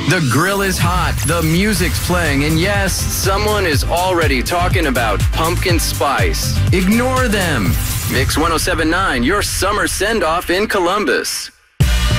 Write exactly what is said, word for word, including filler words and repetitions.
The grill is hot, the music's playing, and yes, someone is already talking about pumpkin spice. Ignore them. Mix one oh seven point nine, your summer send-off in Columbus.